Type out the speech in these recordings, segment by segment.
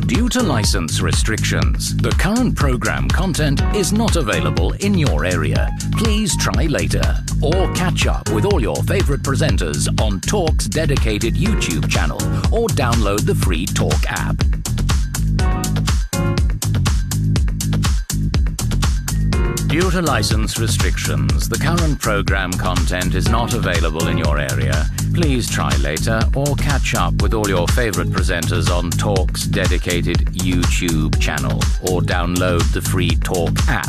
Due to license restrictions, the current program content is not available in your area. Please try later or catch up with all your favorite presenters on Talk's dedicated YouTube channel or download the free Talk app. Due to license restrictions, the current program content is not available in your area. Please try later or catch up with all your favorite presenters on Talk's dedicated YouTube channel or download the free Talk app.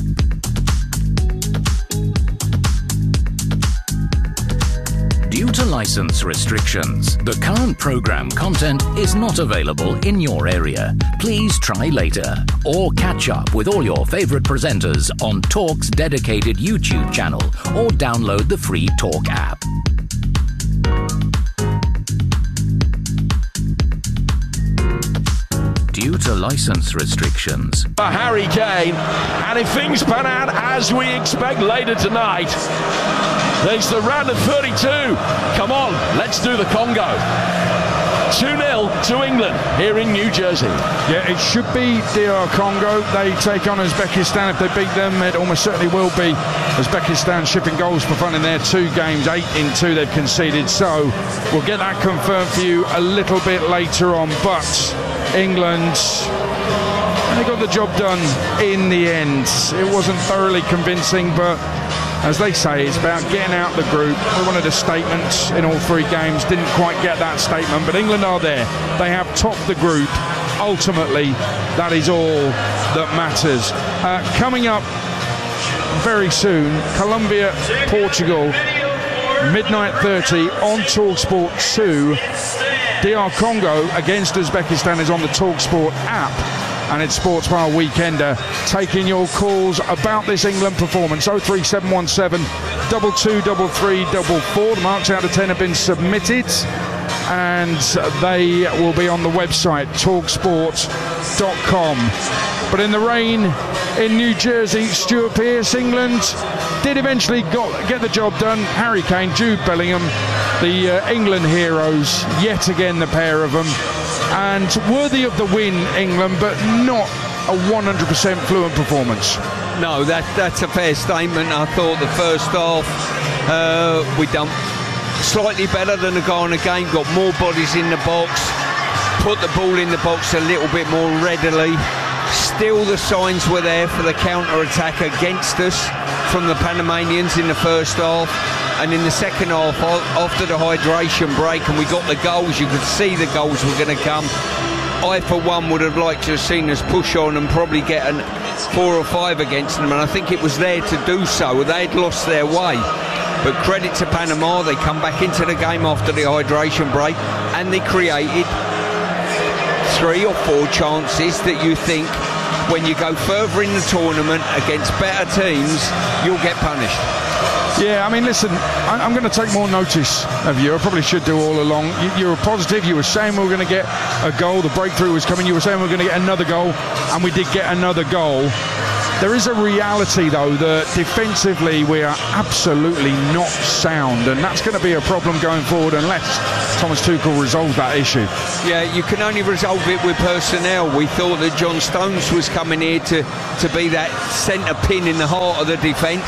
Due to license restrictions, the current program content is not available in your area. Please try later or catch up with all your favorite presenters on Talk's dedicated YouTube channel or download the free Talk app. Due to license restrictions. Harry Kane, and if things pan out as we expect later tonight, there's the round of 32. Come on, let's do the Congo. 2-0 to England here in New Jersey. Yeah, it should be DR Congo. They take on Uzbekistan. If they beat them, it almost certainly will be Uzbekistan shipping goals for fun in their 2 games. 8 in 2 they've conceded. So we'll get that confirmed for you a little bit later on. But England, they got the job done in the end. It wasn't thoroughly convincing, but as they say, it's about getting out the group. We wanted a statement in all 3 games, didn't quite get that statement, but England are there. They have topped the group. Ultimately, that is all that matters. Coming up very soon, Colombia, Portugal, midnight 30 on TalkSport 2. DR Congo against Uzbekistan is on the TalkSport app, and it's Sports Bar Weekender. Taking your calls about this England performance. 03717 223344. The marks out of 10 have been submitted, and they will be on the website talksport.com. But in the rain in New Jersey, Stuart Pearce, England did eventually get the job done. Harry Kane, Jude Bellingham, the England heroes, yet again the pair of them, and worthy of the win, England, but not a 100% fluent performance. No, that's a fair statement. I thought the first half we done slightly better than the Ghana game, got more bodies in the box, put the ball in the box a little bit more readily. Still the signs were there for the counter-attack against us from the Panamanians in the first half. And in the second half, after the hydration break, and we got the goals, you could see the goals were going to come. I, for one, would have liked to have seen us push on and probably get 4 or 5 against them, and I think it was there to do so. They'd lost their way. But credit to Panama, they come back into the game after the hydration break, and they created 3 or 4 chances that you think, when you go further in the tournament against better teams, you'll get punished. Yeah, I mean, listen, I'm going to take more notice of you. I probably should do all along. You were positive. You were saying we were going to get a goal. The breakthrough was coming. You were saying we were going to get another goal, and we did get another goal. There is a reality, though, that defensively we are absolutely not sound, and that's going to be a problem going forward unless Thomas Tuchel resolves that issue. Yeah, you can only resolve it with personnel. We thought that John Stones was coming here to be that centre pin in the heart of the defence.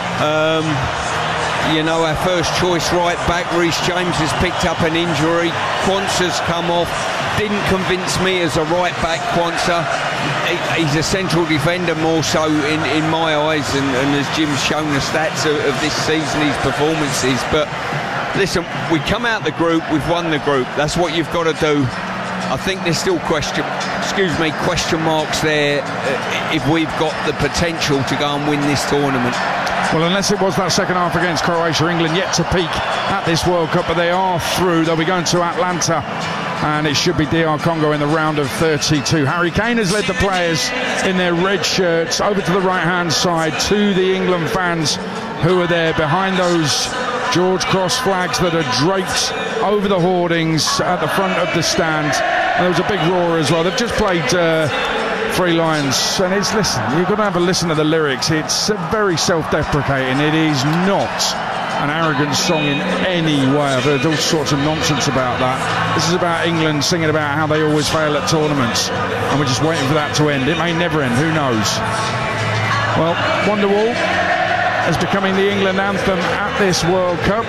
Our first choice right back, Reece James, has picked up an injury. Quansah's come off. Didn't convince me as a right back, Quansah. He's a central defender more so in my eyes, and as Jim's shown the stats of this season, his performances. But listen, we come out the group, we've won the group. That's what you've got to do. I think there's still question marks there if we've got the potential to go and win this tournament. Well, unless it was that second half against Croatia, England yet to peak at this World Cup, but they are through. They'll be going to Atlanta, and it should be DR Congo in the round of 32. Harry Kane has led the players in their red shirts over to the right-hand side to the England fans who are there behind those George Cross flags that are draped over the hoardings at the front of the stand. And there was a big roar as well. They've just played Three Lions, and it's, listen, you've got to have a listen to the lyrics. It's very self-deprecating. It is not an arrogant song in any way. I've heard all sorts of nonsense about that. This is about England singing about how they always fail at tournaments, and we're just waiting for that to end. It may never end, who knows? Well, Wonderwall is becoming the England anthem at this World Cup.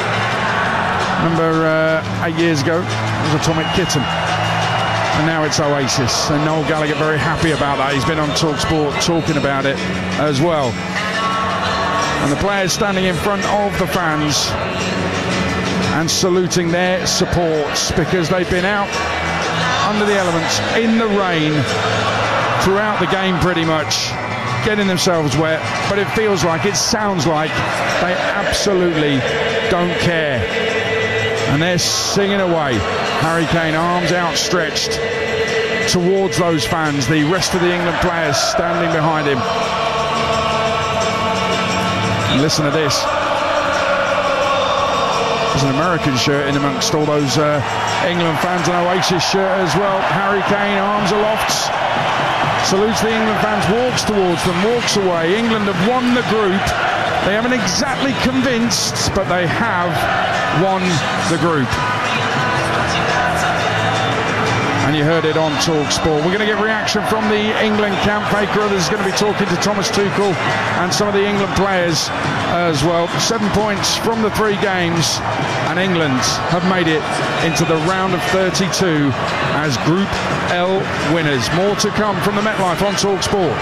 Remember 8 years ago, it was Atomic Kitten. And now it's Oasis. And Noel Gallagher very happy about that. He's been on TalkSport talking about it as well. And the players standing in front of the fans and saluting their supports, because they've been out under the elements, in the rain, throughout the game pretty much, getting themselves wet. But it feels like, it sounds like they absolutely don't care. And they're singing away. Harry Kane, arms outstretched towards those fans. The rest of the England players standing behind him. And listen to this. There's an American shirt in amongst all those England fans, an Oasis shirt as well. Harry Kane, arms aloft, salutes the England fans, walks towards them, walks away. England have won the group. They haven't exactly convinced, but they have won the group. And you heard it on TalkSport. We're going to get reaction from the England camp. Faye Carruthers is going to be talking to Thomas Tuchel and some of the England players as well. 7 points from the 3 games, and England have made it into the round of 32 as Group L winners. More to come from the MetLife on TalkSport.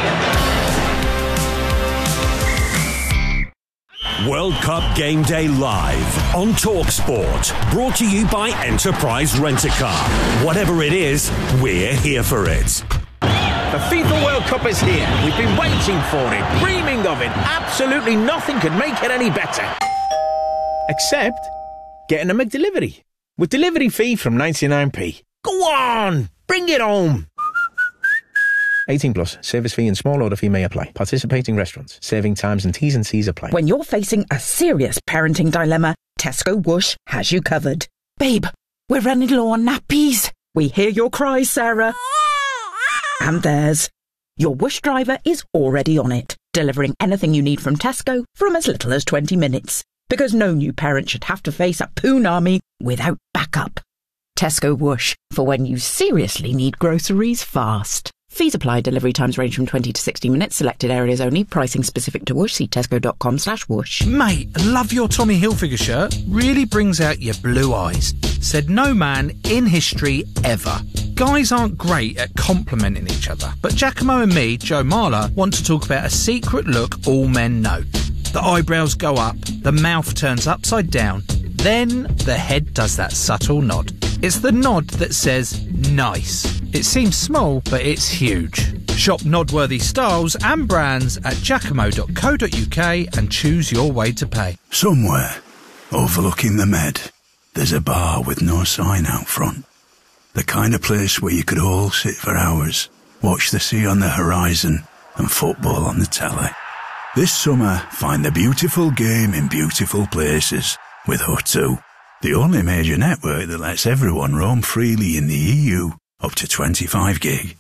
World Cup Game Day live on TalkSport. Brought to you by Enterprise Rent-A-Car. Whatever it is, we're here for it. The FIFA World Cup is here. We've been waiting for it, dreaming of it. Absolutely nothing could make it any better. Except getting a McDelivery. With delivery fee from 99p. Go on, bring it home. 18 plus, service fee and small order fee may apply. Participating restaurants, serving times and T's and C's apply. When you're facing a serious parenting dilemma, Tesco Whoosh has you covered. Babe, we're running low on nappies. We hear your cries, Sarah. And theirs. Your Whoosh driver is already on it, delivering anything you need from Tesco from as little as 20 minutes. Because no new parent should have to face a Poonami without backup. Tesco Whoosh, for when you seriously need groceries fast. Fees apply. Delivery times range from 20 to 60 minutes. Selected areas only. Pricing specific to Whoosh. See tesco.com/whoosh. Mate, love your Tommy Hilfiger shirt. Really brings out your blue eyes. Said no man in history ever. Guys aren't great at complimenting each other. But Giacomo and me, Joe Marler, want to talk about a secret look all men know. The eyebrows go up. The mouth turns upside down. Then the head does that subtle nod. It's the nod that says nice. It seems small, but it's huge. Shop nod-worthy styles and brands at giacomo.co.uk and choose your way to pay. Somewhere, overlooking the Med, there's a bar with no sign out front. The kind of place where you could all sit for hours, watch the sea on the horizon and football on the telly. This summer, find the beautiful game in beautiful places with O2, the only major network that lets everyone roam freely in the EU up to 25 gig.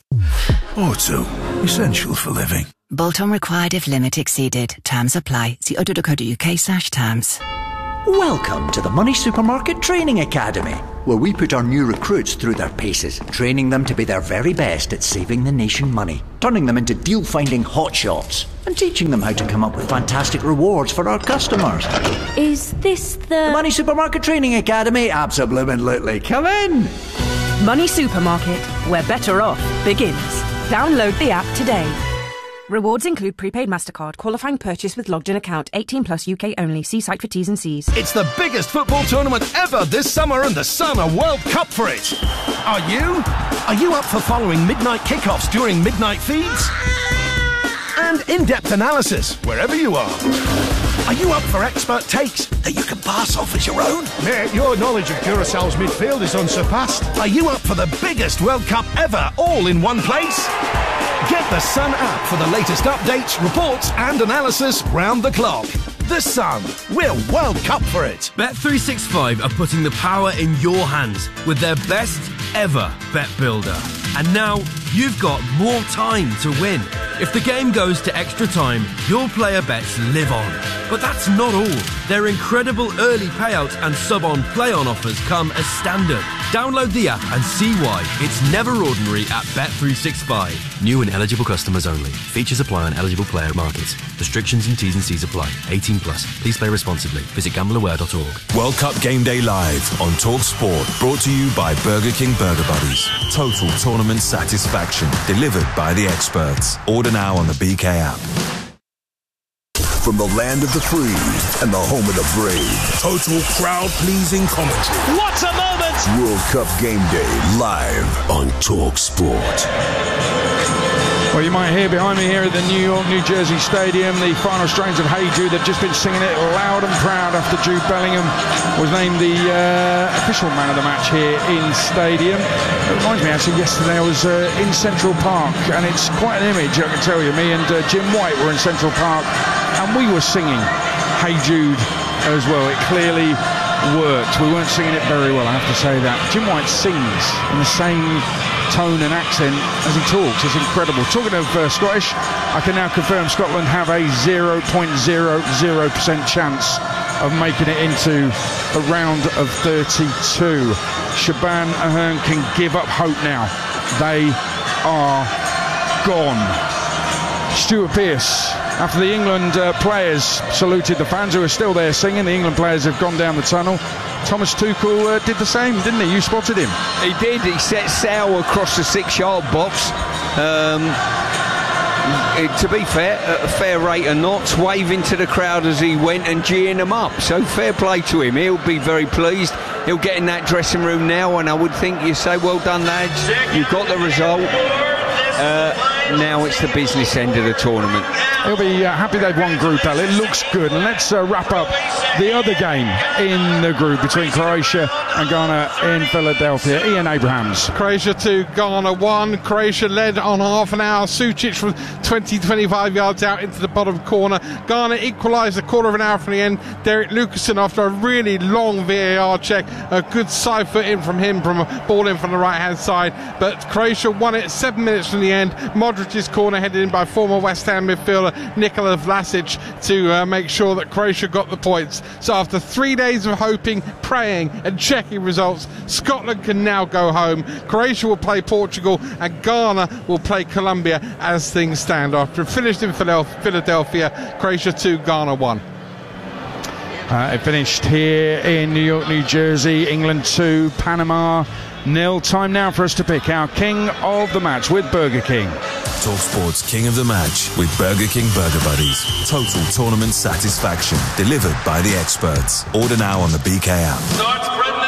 O2, essential for living. Bolt-on required if limit exceeded. Terms apply. See o2.co.uk/terms. Welcome to the Money Supermarket Training Academy, where we put our new recruits through their paces, training them to be their very best at saving the nation money, turning them into deal-finding hotshots, and teaching them how to come up with fantastic rewards for our customers. Is this the Money Supermarket Training Academy? Absolutely. Come in! Money Supermarket, where better off begins. Download the app today. Rewards include prepaid MasterCard, qualifying purchase with logged-in account, 18 plus UK only. See site for T's and C's. It's the biggest football tournament ever this summer, and the Sun are World Cup for it. Are you? Are you up for following midnight kickoffs during midnight feeds? And in-depth analysis wherever you are. Are you up for expert takes that you can pass off as your own? Mate, your knowledge of Curaçao's midfield is unsurpassed. Are you up for the biggest World Cup ever, all in one place? Get the Sun app for the latest updates, reports and analysis round the clock. The Sun. We're World Cup for it. Bet365 are putting the power in your hands with their best ever bet builder. And now you've got more time to win. If the game goes to extra time, your player bets live on. But that's not all. Their incredible early payouts and sub-on play-on offers come as standard. Download the app and see why it's never ordinary at Bet365. New and eligible customers only. Features apply on eligible player markets. Restrictions and T's and C's apply. 18 plus. Please play responsibly. Visit gambleaware.org. World Cup Game Day Live on Talk Sport. Brought to you by Burger King Burger Buddies. Total tournament satisfaction. Delivered by the experts. Order now on the BK app. From the land of the free and the home of the brave. Total crowd-pleasing commentary. What a moment! World Cup Game Day live on Talk Sport. Well, you might hear behind me here at the New York, New Jersey Stadium, the final strains of Hey Jude. They've just been singing it loud and proud after Jude Bellingham was named the official man of the match here in Stadium. It reminds me, actually, yesterday I was in Central Park, and it's quite an image, I can tell you. Me and Jim White were in Central Park, and we were singing Hey Jude as well. It clearly worked. We weren't singing it very well, I have to say that. Jim White sings in the same tone and accent as he talks. It's incredible. Talking of Scottish, I can now confirm Scotland have a 0.00% chance of making it into the round of 32. Shaban Ahern can give up hope now. They are gone. Stuart Pearce, after the England players saluted the fans who are still there singing, the England players have gone down the tunnel. Thomas Tuchel did the same, didn't he? You spotted him. He did. He set sail across the 6-yard box. To be fair, at a fair rate of knots, waving to the crowd as he went and geeing them up. So fair play to him. He'll be very pleased. He'll get in that dressing room now, and I would think you say, well done, lads. You've got the result. Now it's the business end of the tournament. He'll be happy they've won Group L. It looks good. And let's wrap up the other game in the group between Croatia and Ghana in Philadelphia. Ian Abrahams. Croatia 2, Ghana 1. Croatia led on half an hour. Sucic from 20-25 yards out into the bottom corner. Ghana equalised a quarter of an hour from the end. Derek Lucasen, after a really long VAR check, a good side foot in from him, from a ball in from the right hand side. But Croatia won it 7 minutes from the end. Modric's corner headed in by former West Ham midfielder Nikola Vlasic to make sure that Croatia got the points. So after 3 days of hoping, praying and checking results, Scotland can now go home. Croatia will play Portugal and Ghana will play Colombia as things stand. After it finished in Philadelphia, Croatia 2, Ghana 1. It finished here in New York, New Jersey. England 2, Panama 0. Time now for us to pick our king of the match with Burger King. Talk Sports King of the Match with Burger King Burger Buddies. Total tournament satisfaction. Delivered by the experts. Order now on the BK app.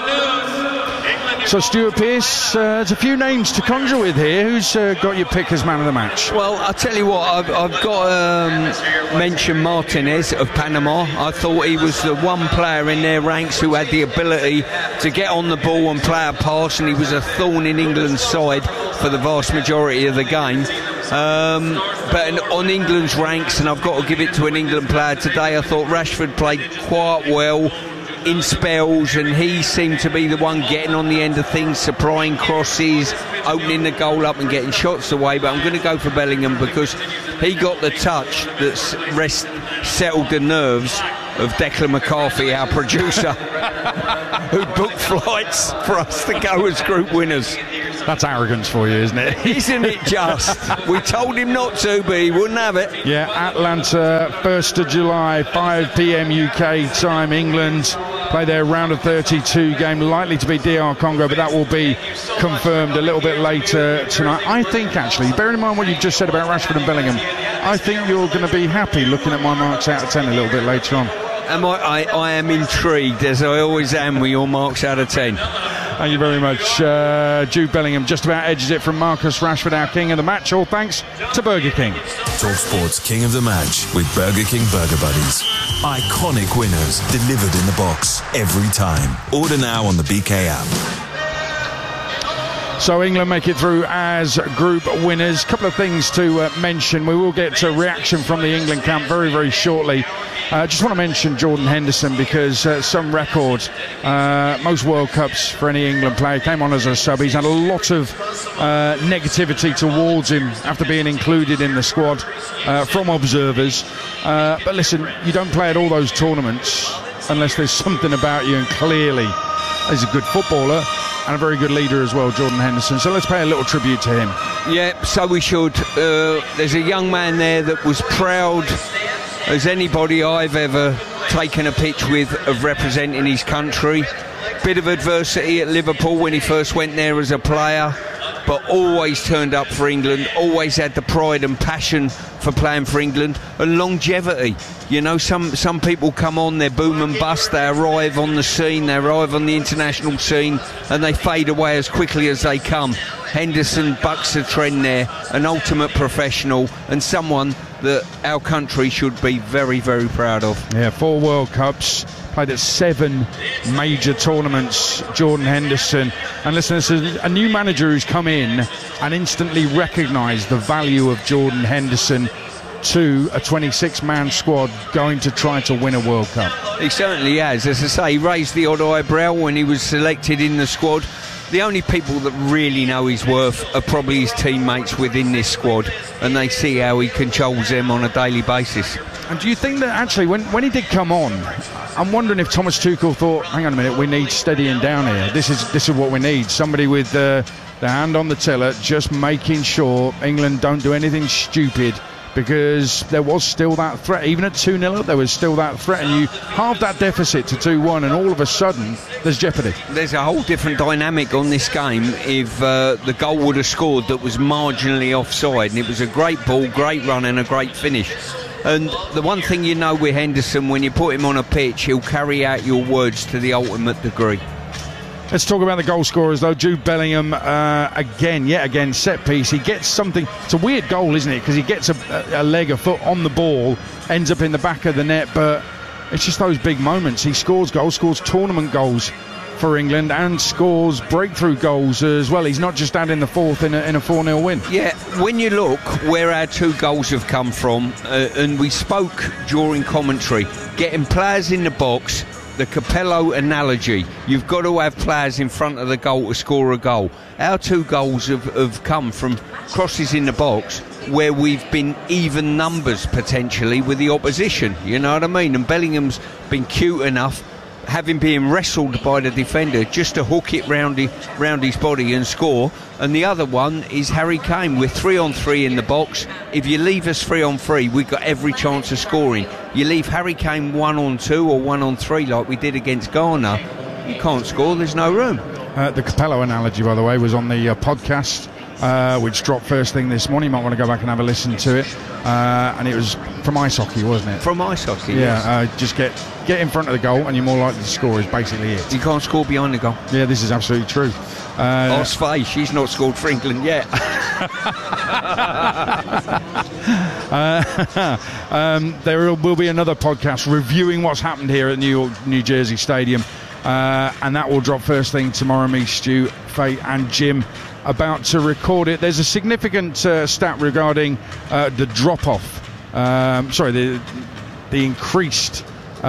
So Stuart Pearce, there's a few names to conjure with here. Who's got your pick as man of the match? Well, I'll tell you what, I've got to mention Martinez of Panama. I thought he was the one player in their ranks who had the ability to get on the ball and play a pass, and he was a thorn in England's side for the vast majority of the game. But on England's ranks, and I've got to give it to an England player today, I thought Rashford played quite well in spells, and he seemed to be the one getting on the end of things, supplying crosses, opening the goal up and getting shots away. But I'm going to go for Bellingham because he got the touch that settled the nerves of Declan McCarthy, our producer, who booked flights for us to go as group winners. That's arrogance for you, isn't it? Isn't it just? We told him not to, but he wouldn't have it. Yeah, Atlanta, 1st of July, 5 p.m. UK time. England play their round of 32 game, likely to be DR Congo, but that will be confirmed a little bit later tonight. I think, actually, bearing in mind what you've just said about Rashford and Bellingham, I think you're going to be happy looking at my marks out of 10 a little bit later on. I am intrigued, as I always am, with your marks out of 10. Thank you very much. Jude Bellingham just about edges it from Marcus Rashford, our king of the match, all thanks to Burger King. Talk Sports King of the Match with Burger King Burger Buddies. Iconic winners delivered in the box every time. Order now on the BK app. So England make it through as group winners. A couple of things to mention. We will get to reaction from the England camp very, very shortly. Just want to mention Jordan Henderson because some record, most World Cups for any England player, came on as a sub. He's had a lot of negativity towards him after being included in the squad from observers. But listen, you don't play at all those tournaments unless there's something about you, and clearly he's a good footballer and a very good leader as well, Jordan Henderson. So let's pay a little tribute to him. Yeah, so we should. There's a young man there that was proud as anybody I've ever taken a pitch with of representing his country. Bit of adversity at Liverpool when he first went there as a player, but always turned up for England, always had the pride and passion for playing for England, and longevity. You know, some people come on, they're boom and bust, they arrive on the scene, they arrive on the international scene, and they fade away as quickly as they come. Henderson bucks the trend there, an ultimate professional, and someone that our country should be very, very proud of. Yeah, 4 World Cups, played at 7 major tournaments, Jordan Henderson. And listen, this is a new manager who's come in and instantly recognised the value of Jordan Henderson to a 26-man squad going to try to win a World Cup. He certainly has. As I say, he raised the odd eyebrow when he was selected in the squad. The only people that really know his worth are probably his teammates within this squad, and they see how he controls them on a daily basis. And do you think that actually when he did come on, I'm wondering if Thomas Tuchel thought, hang on a minute, we need steadying down here. This is what we need. Somebody with the hand on the tiller, just making sure England don't do anything stupid, because there was still that threat. Even at 2-0 there was still that threat, and you halved that deficit to 2-1, and all of a sudden there's jeopardy. There's a whole different dynamic on this game if the goal would have scored that was marginally offside, and it was a great ball, great run and a great finish. And the one thing you know with Henderson, when you put him on a pitch, he'll carry out your words to the ultimate degree. Let's talk about the goal scorers, though. Jude Bellingham, yet again, set piece. He gets something. It's a weird goal, isn't it? Because he gets a leg, a foot on the ball, ends up in the back of the net. But it's just those big moments. He scores goals, scores tournament goals for England, and scores breakthrough goals as well. He's not just adding the fourth in a 4-0 win. Yeah, when you look where our 2 goals have come from, and we spoke during commentary, getting players in the box, the Capello analogy, you've got to have players in front of the goal to score a goal. Our 2 goals have come from crosses in the box where we've been even numbers potentially with the opposition, you know what I mean? And Bellingham's been cute enough, having been wrestled by the defender, just to hook it round his body and score. And the other one is Harry Kane with 3-on-3 in the box. If you leave us 3-on-3, we've got every chance of scoring. You leave Harry Kane 1-on-2 or 1-on-3 like we did against Ghana, you can't score, there's no room. The Capello analogy, by the way, was on the podcast, which dropped first thing this morning. You might want to go back and have a listen to it. And it was from ice hockey, wasn't it? From ice hockey, yeah. Yes. Just get in front of the goal and you're more likely to score is basically it. You can't score behind the goal. Yeah, this is absolutely true. Osfaye, she's not scored for England yet. There will be another podcast reviewing what's happened here at New Jersey Stadium, and that will drop first thing tomorrow. Me, Stu, Faye and Jim about to record it. There's a significant stat regarding the drop-off, the increased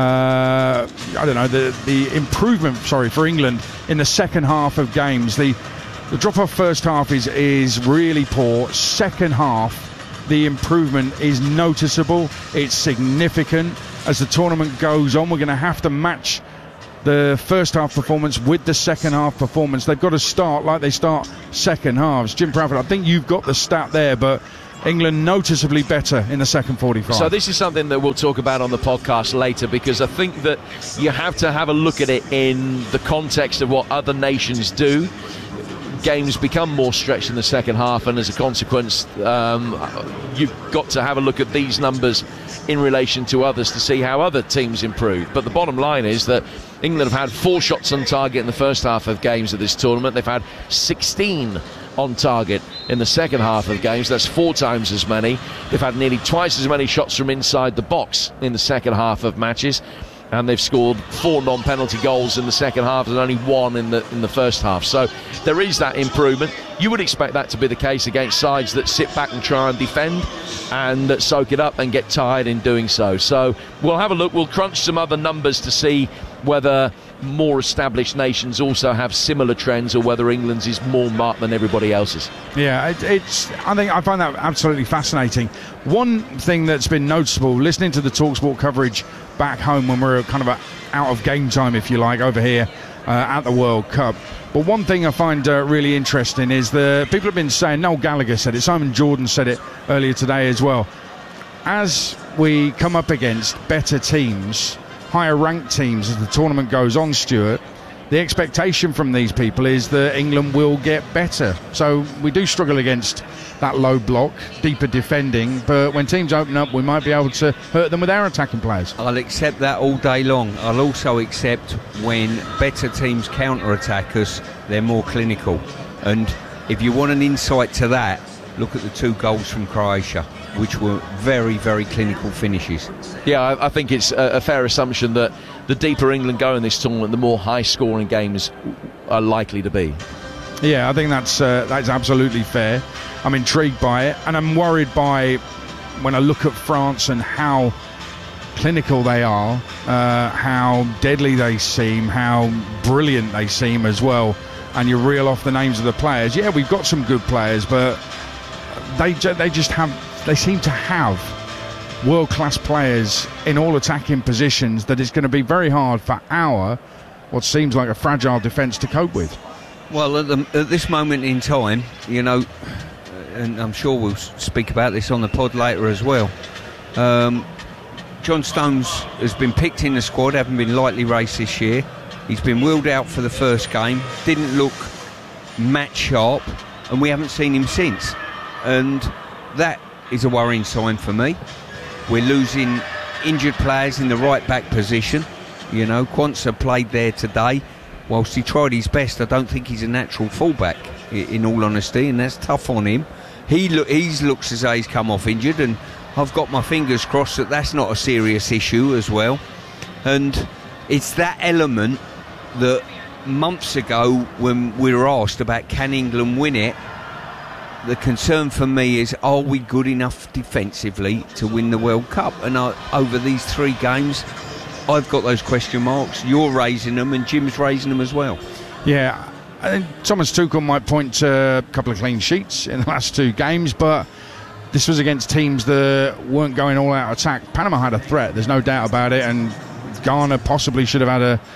the improvement, for England in the second half of games. The drop-off first half is really poor. Second half, the improvement is noticeable. It's significant. As the tournament goes on, we're going to have to match the first half performance with the second half performance. They've got to start like they start second halves. Jim Bradford, I think you've got the stat there, but England noticeably better in the second 45. So this is something that we'll talk about on the podcast later, because I think that you have to have a look at it in the context of what other nations do. Games become more stretched in the second half, and as a consequence, you've got to have a look at these numbers in relation to others to see how other teams improve. But the bottom line is that England have had 4 shots on target in the first half of games of this tournament. They've had 16 on target in the second half of games. That's 4 times as many. They've had nearly twice as many shots from inside the box in the second half of matches. and they've scored 4 non-penalty goals in the second half and only 1 in the first half. So there is that improvement. You would expect that to be the case against sides that sit back and try and defend and that soak it up and get tired in doing so. So we'll have a look. We'll crunch some other numbers to see whether more established nations also have similar trends or whether England's is more marked than everybody else's. Yeah, I think I find that absolutely fascinating. One thing that's been noticeable, listening to the TalkSport coverage back home when we're kind of out of game time, if you like, over here at the World Cup. But one thing I find really interesting is the people have been saying, Noel Gallagher said it, Simon Jordan said it earlier today as well. As we come up against better teams, higher ranked teams as the tournament goes on, Stuart, the expectation from these people is that England will get better. So we do struggle against that low block, deeper defending, but when teams open up, we might be able to hurt them with our attacking players. I'll accept that all day long. I'll also accept when better teams counter-attack us, they're more clinical. And if you want an insight to that, look at the 2 goals from Croatia, which were very, very clinical finishes. Yeah, I think it's a fair assumption that the deeper England go in this tournament, the more high-scoring games are likely to be. Yeah, I think that's absolutely fair. I'm intrigued by it, and I'm worried by when I look at France and how clinical they are, how deadly they seem, how brilliant they seem as well. And you reel off the names of the players. Yeah, we've got some good players, but they seem to have world-class players in all attacking positions that it's going to be very hard for what seems like a fragile defence to cope with. Well, at this moment in time, you know, and I'm sure we'll speak about this on the pod later as well, John Stones has been picked in the squad, having been lightly raced this year. He's been wheeled out for the first game, didn't look match sharp, and we haven't seen him since. And that is a worrying sign for me. We're losing injured players in the right back position. You know, Quansah played there today. Whilst he tried his best, I don't think he's a natural fullback, in all honesty, and that's tough on him. He looks as though he's come off injured, and I've got my fingers crossed that that's not a serious issue as well. And it's that element that months ago, when we were asked about can England win it, the concern for me is, are we good enough defensively to win the World Cup? And over these 3 games, I've got those question marks. You're raising them, and Jim's raising them as well. Yeah, I think Thomas Tuchel might point to a couple of clean sheets in the last 2 games, but this was against teams that weren't going all out attack. Panama had a threat, there's no doubt about it, and Ghana possibly should have had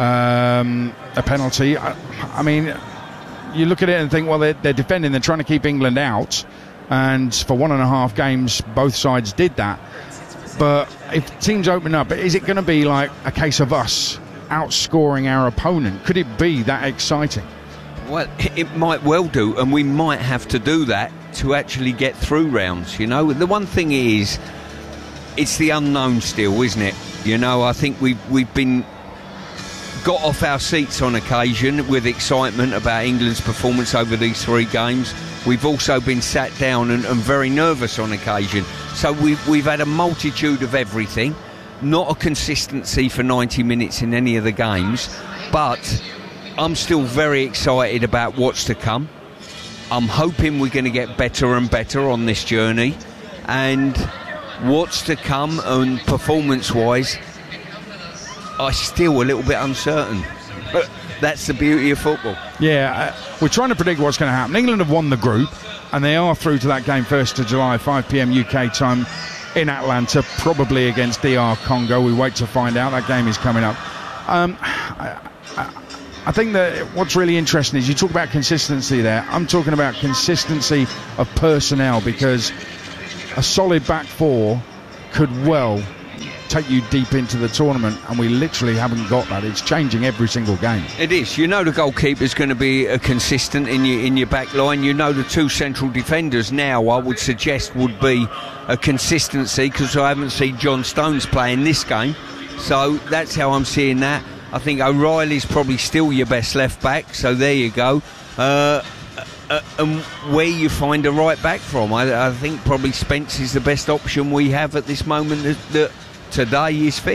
a penalty. I mean, you look at it and think, well, they're defending, they're trying to keep England out, and for 1.5 games, both sides did that. But if teams open up, is it going to be like a case of us outscoring our opponent? Could it be that exciting? Well, it might well do, and we might have to do that to actually get through rounds, you know. The one thing is, it's the unknown still, isn't it? You know, I think we've been got off our seats on occasion with excitement about England's performance over these 3 games. We've also been sat down and very nervous on occasion. So we've had a multitude of everything, not a consistency for 90 minutes in any of the games, but I'm still very excited about what's to come. I'm hoping we're going to get better and better on this journey, and what's to come and performance-wise, I'm still a little bit uncertain. But that's the beauty of football. Yeah, we're trying to predict what's going to happen. England have won the group, and they are through to that game 1st of July, 5 p.m. UK time in Atlanta, probably against DR Congo. We wait to find out. That game is coming up. I think that what's really interesting is you talk about consistency there. I'm talking about consistency of personnel, because a solid back 4 could well take you deep into the tournament, and we literally haven't got that. It's changing every single game. It is. You know the goalkeeper's going to be a consistent in your back line. You know the 2 central defenders now, I would suggest, would be a consistency, because I haven't seen John Stones play in this game. So that's how I'm seeing that. I think O'Reilly's probably still your best left back, so there you go. And where you find a right back from, I think probably Spence is the best option we have at this moment that today is fit.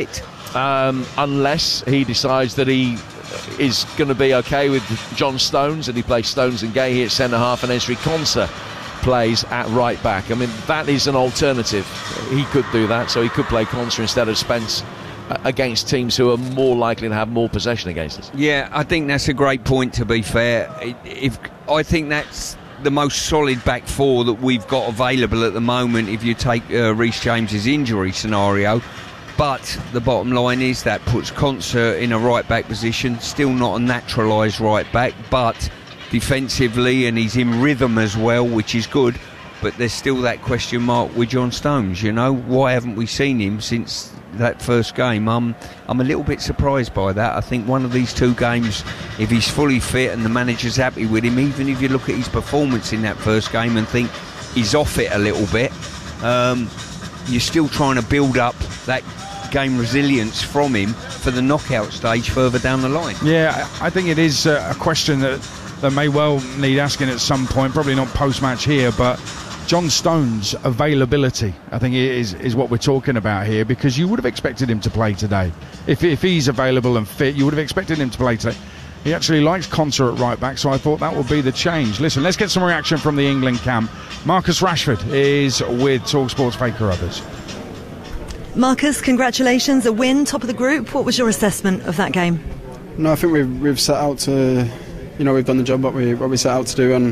unless he decides that he is going to be okay with John Stones, and he plays Stones and Gay here at centre-half, and Ezri Konsa plays at right-back. I mean, that is an alternative. He could do that, so he could play Konsa instead of Spence against teams who are more likely to have more possession against us. Yeah, I think that's a great point, to be fair. I think that's the most solid back four that we've got available at the moment if you take Reece James's injury scenario. But the bottom line is that puts Konsa in a right-back position, still not a naturalised right-back, but defensively, and he's in rhythm as well, which is good. But there's still that question mark with John Stones, you know. Why haven't we seen him since that first game? I'm a little bit surprised by that. I think one of these two games, if he's fully fit and the manager's happy with him, even if you look at his performance in that first game and think he's off it a little bit, you're still trying to build up that game resilience from him for the knockout stage further down the line. Yeah, I think it is a question that may well need asking at some point, probably not post-match here, but John Stones' availability, I think, is what we're talking about here, because you would have expected him to play today. If he's available and fit, you would have expected him to play today. He actually likes Konsa at right back, so I thought that would be the change. Listen, let's get some reaction from the England camp. Marcus Rashford is with TalkSport's Faith Carruthers. Marcus, congratulations, a win, top of the group. What was your assessment of that game? No, I think we've set out to, we've done the job what we set out to do, and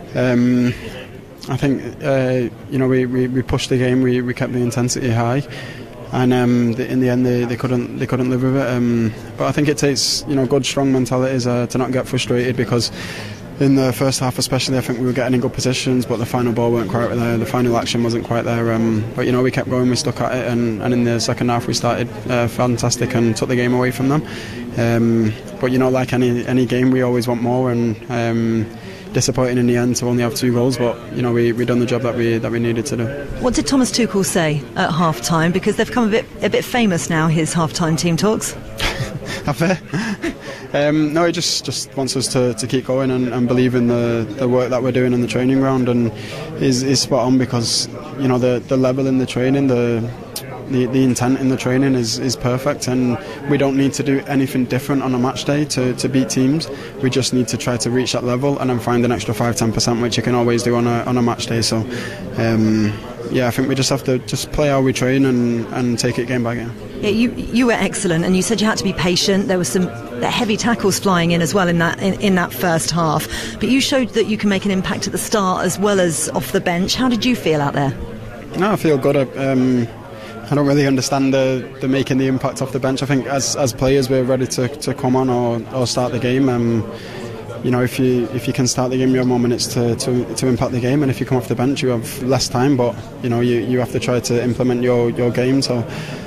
I think we pushed the game, we kept the intensity high, and in the end they couldn't live with it. But I think it takes good, strong mentalities to not get frustrated, because in the first half especially, I think we were getting in good positions, but the final ball weren't quite there, the final action wasn't quite there. But we kept going, we stuck at it, and in the second half we started fantastic and took the game away from them. But like any game, we always want more, and disappointing in the end to only have 2 goals, but we done the job that we needed to do. What did Thomas Tuchel say at half time? Because they've come a bit famous now, his half time team talks. Have they? No, he just wants us to keep going and believe in the work that we're doing in the training ground, and is spot on, because the level in the training, the intent in the training is perfect, and we don't need to do anything different on a match day to beat teams. We just need to try to reach that level and then find an extra 5-10%, which you can always do on a match day. So I think we just have to just play how we train and take it game by game. Yeah, you were excellent, and you said you had to be patient. There were some heavy tackles flying in as well in that first half, but you showed that you can make an impact at the start as well as off the bench. How did you feel out there? No, I feel good. I don't really understand the making the impact off the bench. I think as players we're ready to come on or start the game. If you can start the game, you have more minutes to impact the game, and if you come off the bench, you have less time. But you have to try to implement your game. So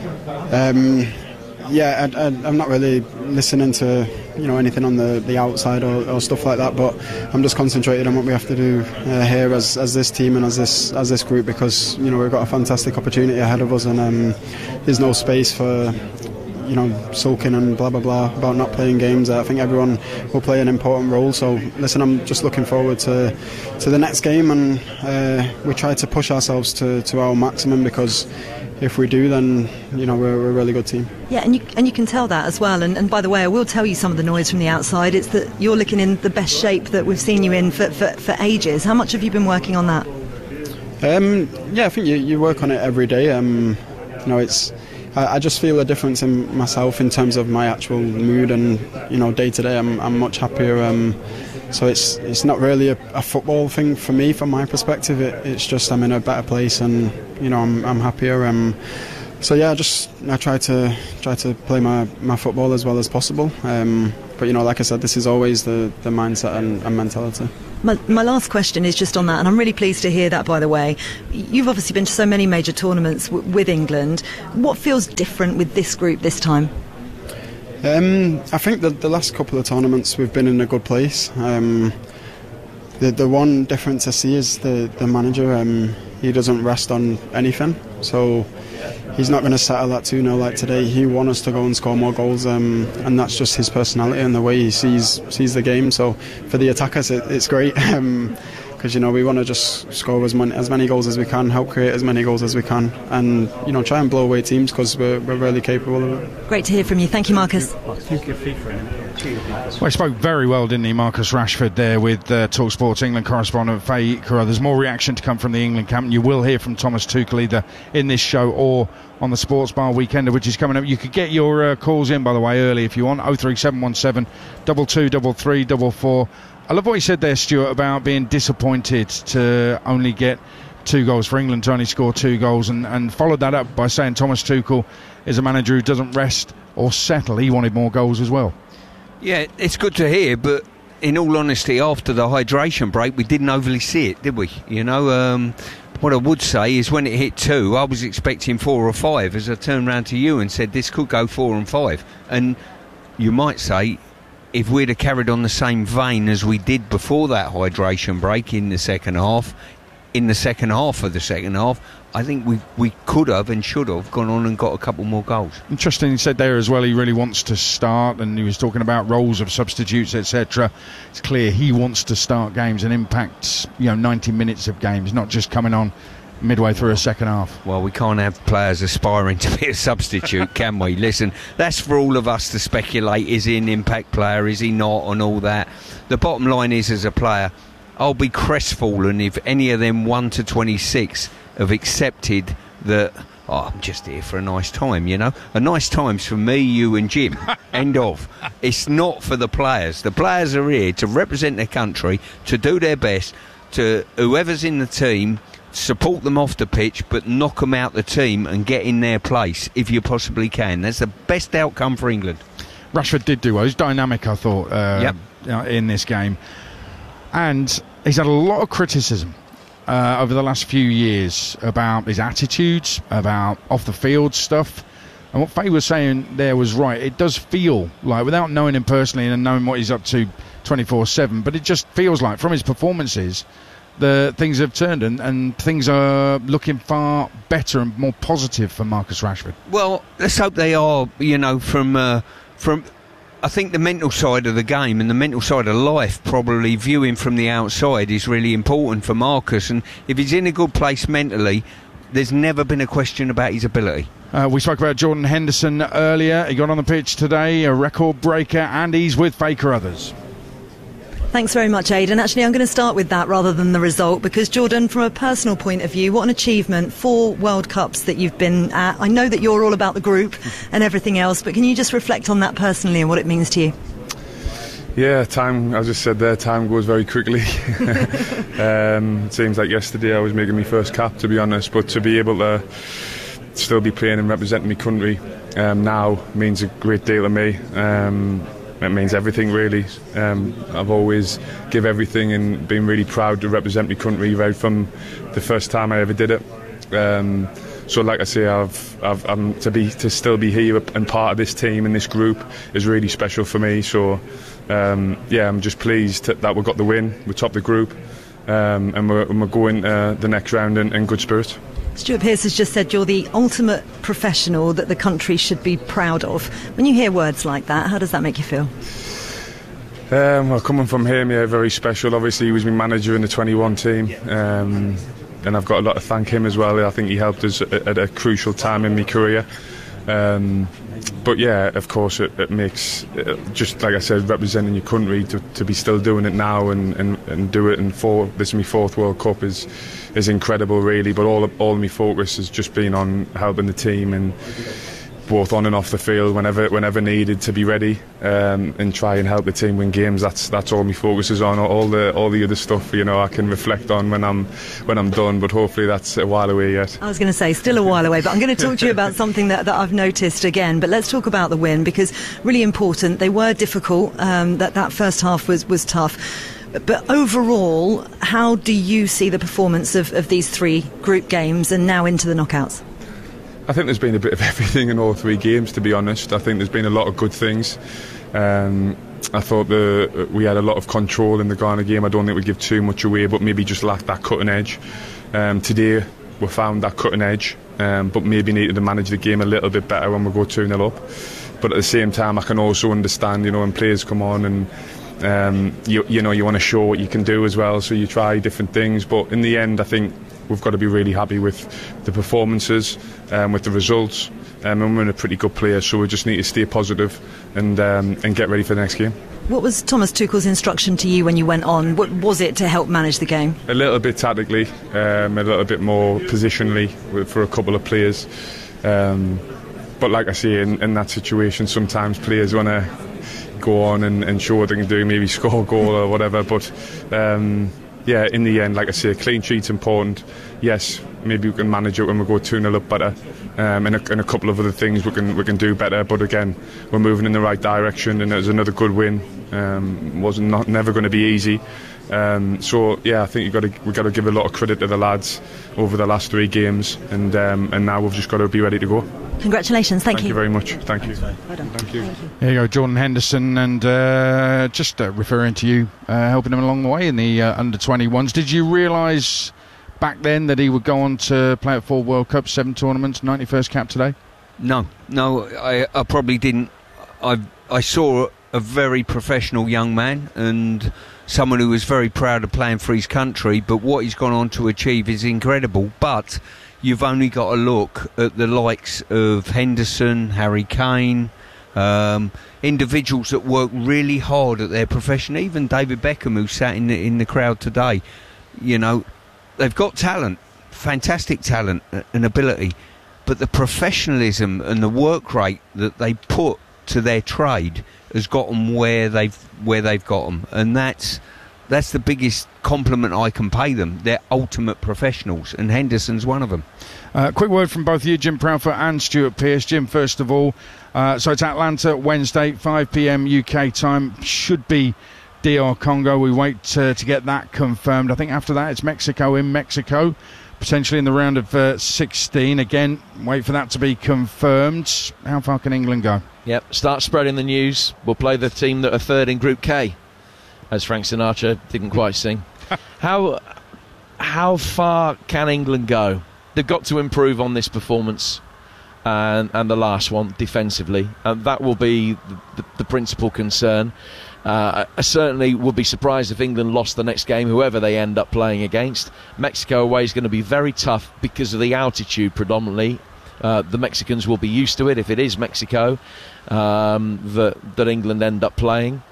I'm not really listening to anything on the outside or stuff like that. But I'm just concentrated on what we have to do here as this team and as this group, because we've got a fantastic opportunity ahead of us, and there's no space for sulking and blah blah blah about not playing games. I think everyone will play an important role. So listen, I'm just looking forward to the next game, and we try to push ourselves to our maximum, because if we do, then we're a really good team. Yeah, and you can tell that as well. And by the way, I will tell you some of the noise from the outside. It's that you're looking in the best shape that we've seen you in for ages. How much have you been working on that? I think you work on it every day. I just feel a difference in myself in terms of my actual mood, and day to day I'm much happier. So it's not really a football thing for me, from my perspective. It's just I'm in a better place, and I'm happier. I try to play my football as well as possible. But like I said, this is always the mindset and mentality. My last question is just on that, and I'm really pleased to hear that, by the way. You've obviously been to so many major tournaments with England. What feels different with this group this time? I think that the last couple of tournaments we've been in a good place. The one difference I see is the manager. He doesn't rest on anything, so he's not going to settle at 2-0 like today. He wants us to go and score more goals, and that's just his personality and the way he sees the game. So for the attackers, it's great. because we want to just score as many goals as we can, help create as many goals as we can, and try and blow away teams, because we're really capable of it. Great to hear from you. Thank you, Marcus. Well, he spoke very well, didn't he, Marcus Rashford, there with TalkSport's England correspondent Faye Carruthers. More reaction to come from the England camp, and you will hear from Thomas Tuchel either in this show or on the Sports Bar Weekender, which is coming up. You could get your calls in, by the way, early if you want. 03717 223344. I love what he said there, Stuart, about being disappointed to only get 2 goals, for England to only score 2 goals, and followed that up by saying Thomas Tuchel is a manager who doesn't rest or settle. He wanted more goals as well. Yeah, it's good to hear, but in all honesty, after the hydration break, we didn't overly see it, did we? What I would say is when it hit 2, I was expecting 4 or 5, as I turned round to you and said this could go 4 and 5. And you might say, if we'd have carried on the same vein as we did before that hydration break in the second half, of the second half, I think we could have and should have gone on and got a couple more goals. Interesting, he said there as well he really wants to start, and he was talking about roles of substitutes, etc. It's clear he wants to start games and impact 90 minutes of games, not just coming on midway through a second half. Well, we can't have players aspiring to be a substitute, can we? Listen, that's for all of us to speculate. Is he an impact player? Is he not? And all that. The bottom line is, as a player, I'll be crestfallen if any of them 1 to 26 have accepted that, I'm just here for a nice time, A nice time's for me, you and Jim. End of. It's not for the players. The players are here to represent their country, to do their best, to whoever's in the team, support them off the pitch, but knock them out the team and get in their place if you possibly can. That's the best outcome for England. Rashford did do well. He was dynamic, I thought, in this game. And he's had a lot of criticism over the last few years about his attitudes, about off-the-field stuff. And what Faye was saying there was right. It does feel like, without knowing him personally and knowing what he's up to 24/7, but it just feels like from his performances the things have turned and things are looking far better and more positive for Marcus Rashford. Well, let's hope they are, from I think the mental side of the game and the mental side of life, probably viewing from the outside, is really important for Marcus, and if he's in a good place mentally, there's never been a question about his ability. We spoke about Jordan Henderson earlier. He got on the pitch today, a record breaker, and he's with Faye Carruthers. Thanks very much, Aidan. Actually, I'm going to start with that rather than the result, because, Jordan, from a personal point of view, what an achievement. 4 World Cups that you've been at. I know that you're all about the group and everything else, but can you just reflect on that personally and what it means to you? Yeah, time, as I said there, time goes very quickly. It seems like yesterday I was making my first cap, to be honest, but to be able to still be playing and representing my country now means a great deal to me. It means everything, really. I've always give everything and been really proud to represent my country right from the first time I ever did it. So, like I say, to still be here and part of this team and this group is really special for me. So, I'm just pleased that we got the win. We topped the group, and we're going the next round in good spirits. Stuart Pearce has just said you're the ultimate professional that the country should be proud of. When you hear words like that, how does that make you feel? Well, coming from him, yeah, very special. Obviously, he was my manager in the 21 team, and I've got a lot to thank him as well. I think he helped us at a crucial time in my career. But yeah, of course, it makes, just like I said, representing your country to be still doing it now and do it in this is my 4th World Cup is incredible, really. But all my focus has just been on helping the team, and both on and off the field, whenever needed, to be ready and try and help the team win games. That's all my focus is on. All the other stuff, I can reflect on when I'm done. But hopefully that's a while away yet. I was going to say still a while away, but I'm going to talk to you about something that I've noticed again. But let's talk about the win, because really important. They were difficult. That first half was tough. But overall, how do you see the performance of these 3 group games and now into the knockouts? I think there's been a bit of everything in all 3 games, to be honest. I think there's been a lot of good things. I thought we had a lot of control in the Ghana game. I don't think we give too much away, but maybe just lacked that cutting edge. Today we found that cutting edge, but maybe needed to manage the game a little bit better when we go 2-0 up. But at the same time, I can also understand, when players come on and you want to show what you can do as well, so you try different things. But in the end, I think we've got to be really happy with the performances, with the results, and we're in a pretty good place, so we just need to stay positive and get ready for the next game. What was Thomas Tuchel's instruction to you when you went on? What was it to help manage the game? A little bit tactically, a little bit more positionally for a couple of players. But like I say, in that situation, sometimes players want to go on and show what they can do, maybe score a goal or whatever. But yeah, in the end, like I say, clean sheet's important. Yes, maybe we can manage it when we go 2-0 up better, and a couple of other things we can do better. But again, we're moving in the right direction, and it was another good win. Never going to be easy. So yeah, I think we've got to give a lot of credit to the lads over the last 3 games, and now we've just got to be ready to go. Congratulations, thank you. Thank you very much. Thank you. Well done. Thank you. There you go, Jordan Henderson, and just referring to you, helping him along the way in the under-21s. Did you realise back then that he would go on to play at 4 World Cups, 7 tournaments, 91st cap today? No, I probably didn't. I saw a very professional young man and someone who was very proud of playing for his country, but what he's gone on to achieve is incredible. But you've only got to look at the likes of Henderson, Harry Kane, individuals that work really hard at their profession. Even David Beckham, who sat in the crowd today, they've got talent, fantastic talent and ability, but the professionalism and the work rate that they put to their trade has got them where they've got them, and that's the biggest compliment I can pay them. They're ultimate professionals, and Henderson's one of them. Quick word from both you, Jim Proudfoot and Stuart Pearce. Jim, first of all, so it's Atlanta Wednesday, 5 p.m. UK time. Should be DR Congo. We wait to get that confirmed. I think after that it's Mexico in Mexico, potentially in the round of 16. Again, wait for that to be confirmed. How far can England go? Yep, start spreading the news. We'll play the team that are third in Group K, as Frank Sinatra didn't quite sing. How far can England go? They've got to improve on this performance and the last one defensively, and that will be the principal concern. I certainly would be surprised if England lost the next game, whoever they end up playing against. Mexico away is going to be very tough because of the altitude predominantly. The Mexicans will be used to it if it is Mexico that England end up playing.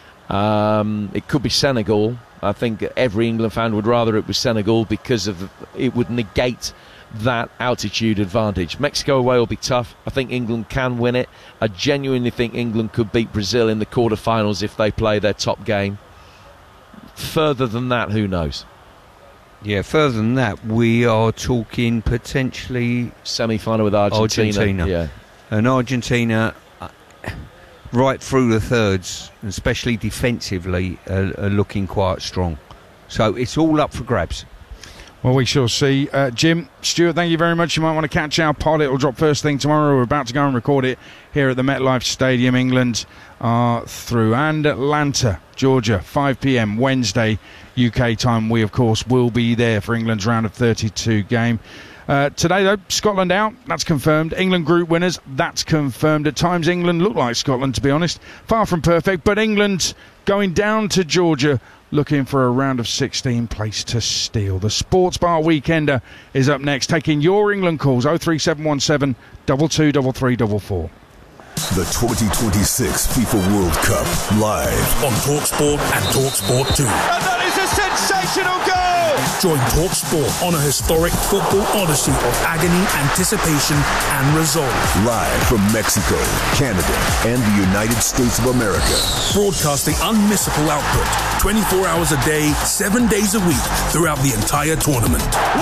It could be Senegal. I think every England fan would rather it was Senegal because it would negate that altitude advantage. Mexico away will be tough. I think England can win it. I genuinely think England could beat Brazil in the quarterfinals if they play their top game. Further than that, who knows? Yeah, further than that, we are talking potentially semi-final with Argentina. Yeah. And Argentina, right through the thirds, especially defensively, are looking quite strong. So it's all up for grabs. Well, we shall see. Jim, Stuart, thank you very much. You might want to catch our pod. It will drop first thing tomorrow. We're about to go and record it here at the MetLife Stadium. England are through. And Atlanta, Georgia, 5 p.m. Wednesday, UK time. We, of course, will be there for England's round of 32 game. Today, though, Scotland out. That's confirmed. England group winners. That's confirmed. At times, England look like Scotland, to be honest. Far from perfect, but England going down to Georgia, looking for a round of 16 place to steal. The Sports Bar Weekender is up next, taking your England calls, 03717 223344. The 2026 FIFA World Cup live on TalkSport and TalkSport 2. And that is a sensational goal! Join TalkSport on a historic football odyssey of agony, anticipation and resolve. Live from Mexico, Canada and the United States of America. Broadcasting unmissable output 24 hours a day, 7 days a week throughout the entire tournament.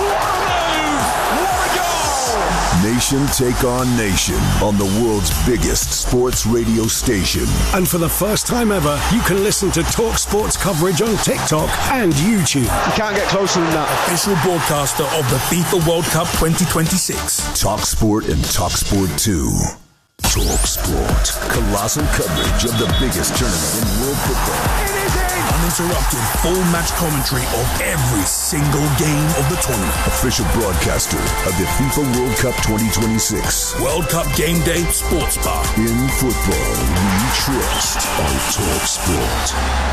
Nation take on nation on the world's biggest sports radio station. And for the first time ever, you can listen to Talk Sports coverage on TikTok and YouTube. You can't get closer than that. Official broadcaster of the FIFA World Cup 2026. Talk Sport and Talk Sport 2. Talk Sport. Colossal coverage of the biggest tournament in world football. It is in! uninterrupted, full match commentary of every single game of the tournament. Official broadcaster of the FIFA World Cup 2026. World Cup Game Day Sports Bar. In football, we trust on Talk Sport.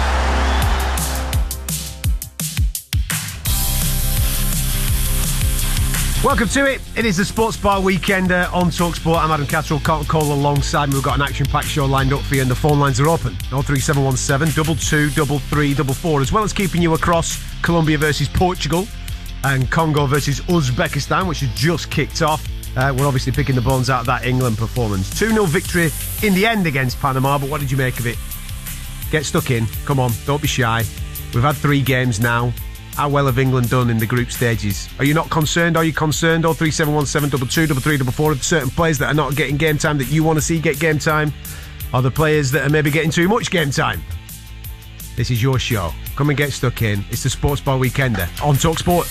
Welcome to it. It is the Sports Bar weekend on TalkSport. I'm Adam Catterall, Carlton Cole alongside me. We've got an action-packed show lined up for you, and the phone lines are open. 03717 22 3344, as well as keeping you across Colombia versus Portugal and Congo versus Uzbekistan, which has just kicked off. We're obviously picking the bones out of that England performance. 2-0 victory in the end against Panama, but what did you make of it? Get stuck in. Come on, don't be shy. We've had 3 games now. How well have England done in the group stages? Are you not concerned? Are you concerned? 03717 22 3344. Are there certain players that are not getting game time that you want to see get game time? Are the players that are maybe getting too much game time? This is your show. Come and get stuck in. It's the Sports Bar Weekender on TalkSport.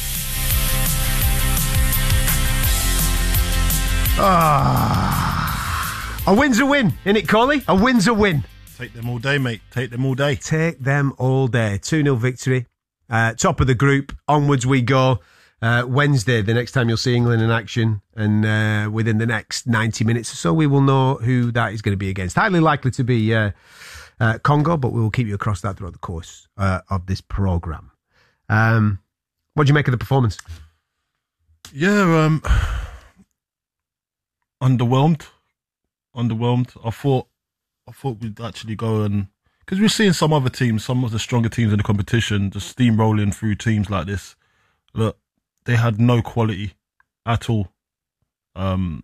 A win's a win, innit, Coley? A win's a win. Take them all day, mate. Take them all day. Take them all day. 2-0 victory. Top of the group, onwards we go. Wednesday, the next time you'll see England in action, and within the next 90 minutes or so, we will know who that is going to be against. Highly likely to be Congo, but we will keep you across that throughout the course of this programme. What do you make of the performance? Yeah, underwhelmed. I thought we'd actually go and... Because we're seeing some other teams, some of the stronger teams in the competition, just steamrolling through teams like this. Look, they had no quality at all. And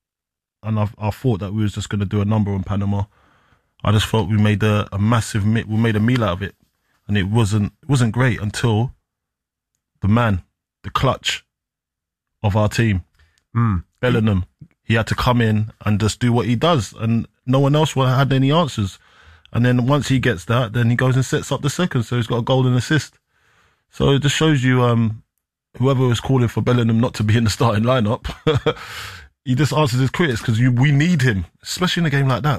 I thought that we was just going to do a number on Panama. I just thought we made a massive we made a meal out of it. And it wasn't great until the clutch of our team, Bellingham. He had to come in and just do what he does. And no one else had any answers. And then once he gets that, then he goes and sets up the second. So he's got a goal and assist. So it just shows you whoever was calling for Bellingham not to be in the starting lineup, he just answers his critics because we need him, especially in a game like that.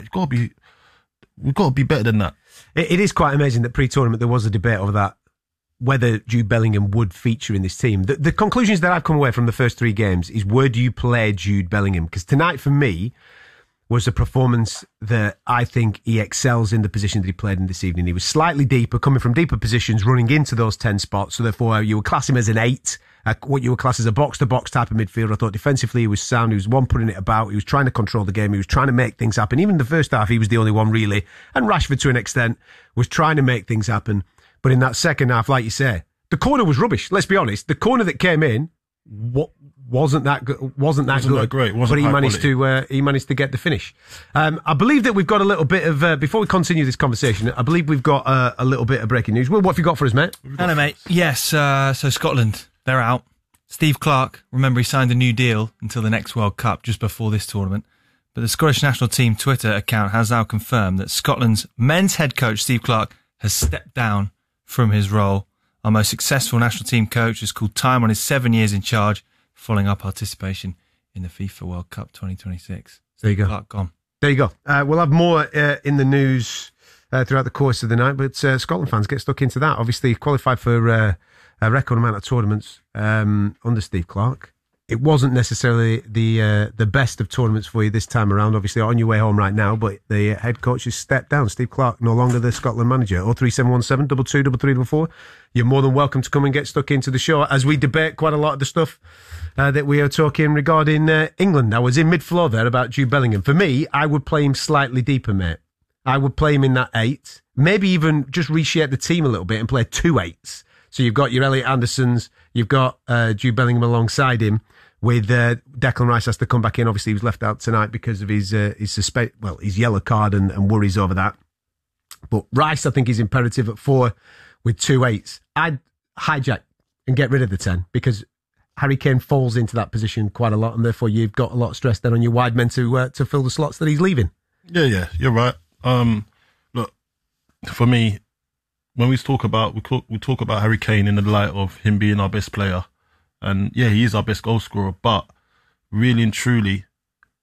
We've got to be better than that. It is quite amazing that pre-tournament there was a debate over that, whether Jude Bellingham would feature in this team. The conclusions that I've come away from the first 3 games is, where do you play Jude Bellingham? Because tonight for me was a performance that I think he excels in the position that he played in this evening. He was slightly deeper, coming from deeper positions, running into those 10 spots. So therefore, you would class him as an 8, what you would class as a box-to-box type of midfielder. I thought defensively he was sound. He was one putting it about. He was trying to control the game. He was trying to make things happen. Even in the first half, he was the only one really. And Rashford, to an extent, was trying to make things happen. But in that second half, like you say, the corner was rubbish. Let's be honest. The corner that came in, wasn't that good. That great. But he managed to get the finish. I believe that we've got a little bit of before we continue this conversation. I believe we've got a little bit of breaking news. Well, what have you got for us, mate? Hello, mate. Yes. So Scotland, they're out. Steve Clarke, remember, he signed a new deal until the next World Cup, just before this tournament. But the Scottish national team Twitter account has now confirmed that Scotland's men's head coach Steve Clarke has stepped down from his role. Our most successful national team coach has called time on his 7 years in charge, following our participation in the FIFA World Cup 2026. There you go. Clarke gone. There you go. We'll have more in the news throughout the course of the night, but Scotland fans, get stuck into that. Obviously, qualified for a record amount of tournaments under Steve Clarke. It wasn't necessarily the best of tournaments for you this time around. Obviously, on your way home right now, but the head coach has stepped down. Steve Clarke, no longer the Scotland manager. 03717 22 3344. You're more than welcome to come and get stuck into the show as we debate quite a lot of the stuff that we are talking regarding England. I was in mid-flow there about Jude Bellingham. For me, I would play him slightly deeper, mate. I would play him in that 8. Maybe even just reshape the team a little bit and play 2 8s. So you've got your Elliot Andersons, you've got Jude Bellingham alongside him, with Declan Rice has to come back in. Obviously, he was left out tonight because of his yellow card and worries over that. But Rice, I think, is imperative at 4 with 2 8s. I'd hijack and get rid of the 10 because Harry Kane falls into that position quite a lot, and therefore you've got a lot of stress then on your wide men to fill the slots that he's leaving. Yeah, you're right. Look, for me, when we talk about Harry Kane in the light of him being our best player, and yeah, he is our best goal scorer, but really and truly,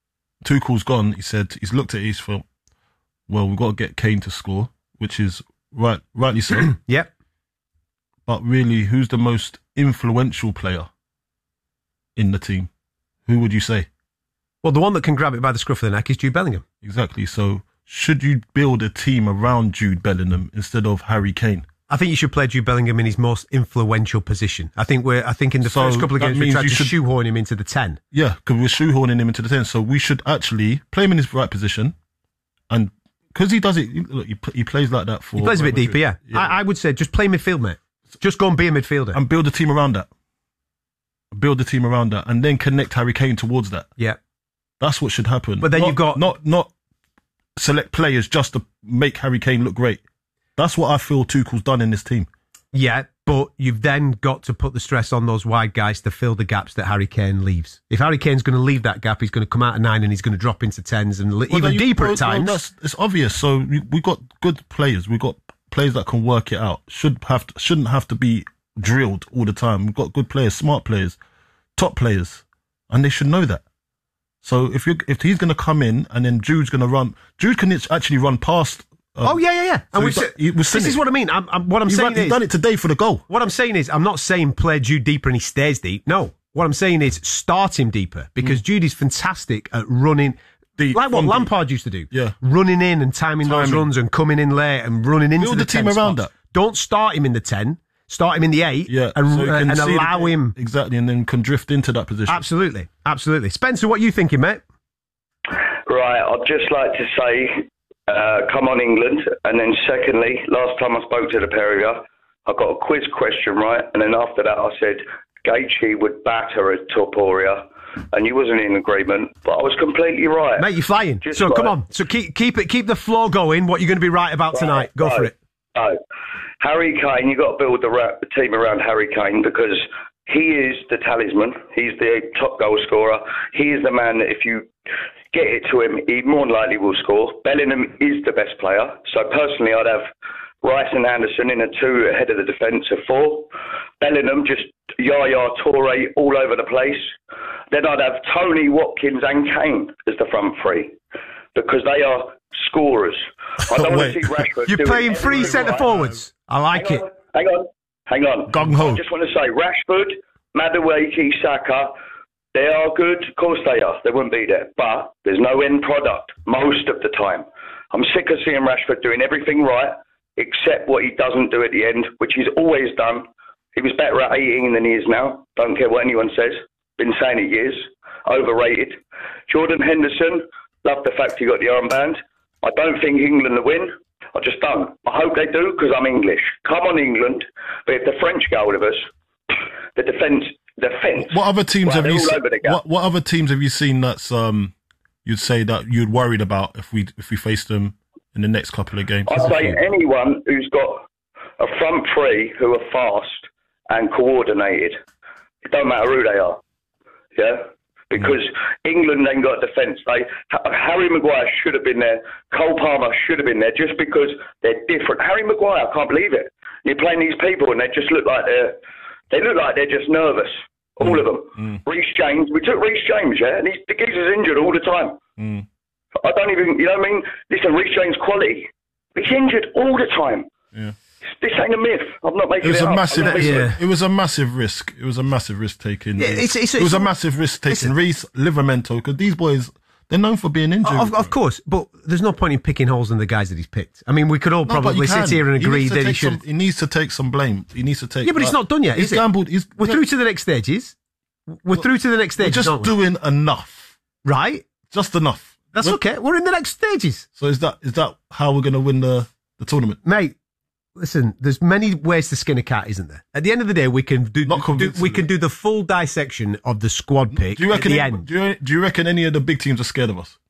Tuchel's gone. He said he's looked at it, he's thought, well, we've got to get Kane to score, which is rightly so. Yep. But really, who's the most influential player in the team? Who would you say? Well, the one that can grab it by the scruff of the neck is Jude Bellingham. Exactly. So should you build a team around Jude Bellingham instead of Harry Kane? I think you should play Jude Bellingham in his most influential position. I think in the first couple of games we tried to shoehorn him into the 10. Yeah, because we're shoehorning him into the 10. So we should actually play him in his right position, and because he does it, look, he plays like that for. He plays a bit deeper, yeah. I would say just play midfield, mate. Just go and be a midfielder and build a team around that. And then connect Harry Kane towards that. Yeah, that's what should happen. But then you've got not select players just to make Harry Kane look great. That's what I feel Tuchel's done in this team. Yeah, but you've then got to put the stress on those wide guys to fill the gaps that Harry Kane leaves. If Harry Kane's going to leave that gap, he's going to come out of 9 and he's going to drop into 10s and even deeper at times. It's obvious. So we've got good players. We've got players that can work it out. Shouldn't have to be drilled all the time. We've got good players, smart players, top players, and they should know that. So if he's going to come in and then Jude can actually run past. Yeah. And so this is what I mean. He's done it today for the goal. What I'm saying is, I'm not saying play Jude deeper and he stays deep. No. What I'm saying is start him deeper because Jude is fantastic at running. Like what Lampard used to do. Yeah. Running in and timing those runs and coming in late and running into Build the team 10 around spots. that. Don't start him in the 10. Start him in the 8 and allow him. Exactly, and then can drift into that position. Absolutely. Spencer, what are you thinking, mate? Right, I'd just like to say, come on England. And then secondly, last time I spoke to the pair of you, I got a quiz question, right? And then after that I said Gaethje would batter a Topuria. And you wasn't in agreement, but I was completely right. Mate, you're flying. Come on. So keep the flow going. What you're going to be right about tonight. Go for it. No. Harry Kane, you've got to build the team around Harry Kane because he is the talisman. He's the top goal scorer. He is the man that if you get it to him, he more than likely will score. Bellingham is the best player. So personally, I'd have Rice and Anderson in a 2 ahead of the defence of 4. Bellingham, just Yaya Toure all over the place. Then I'd have Tony, Watkins and Kane as the front 3 because they are scorers. I don't want to see Rashford. You're playing 3 centre forwards. I like it. Hang on. Gung ho. I just want to say Rashford, Madueke, Saka, they are good. Of course they are. They wouldn't be there. But there's no end product most of the time. I'm sick of seeing Rashford doing everything right except what he doesn't do at the end, which he's always done. He was better at 18 than he is now. Don't care what anyone says. Been saying it years. Overrated. Jordan Henderson, love the fact he got the armband. I don't think England will win. I just don't. I hope they do because I'm English. Come on, England. But if the French get hold of us, the defence. What other teams have you seen? What other teams have you seen that's you'd say that you'd worried about if we faced them in the next couple of games? I'd say anyone who's got a front 3 who are fast and coordinated. It don't matter who they are. Yeah. Because England then got a defence. Harry Maguire should have been there. Cole Palmer should have been there just because they're different. Harry Maguire, I can't believe it. You're playing these people and they just look like they're just nervous. All of them. Reece James, we took Reece James, yeah, and the geezer's injured all the time. I don't even, you know what I mean? Listen, Reece James quality. He's injured all the time. Yeah. This ain't a myth. I'm not making it up. It was a massive risk. It was a massive risk taking. Yeah, it was a massive risk taking. Reece, Livramento, because these boys, they're known for being injured. Of course, but there's no point in picking holes in the guys that he's picked. I mean, we could all probably sit here and agree that he should. He needs to take some blame. He needs to take. Yeah, but it's not done yet. He's gambled. We're through to the next stages. We're through to the next stages. We're just doing enough, right? Just enough. That's okay. We're in the next stages. So is that how we're going to win the tournament, mate? Listen, there's many ways to skin a cat, isn't there? At the end of the day, we can do the full dissection of the squad pick at the end. Do you reckon any of the big teams are scared of us?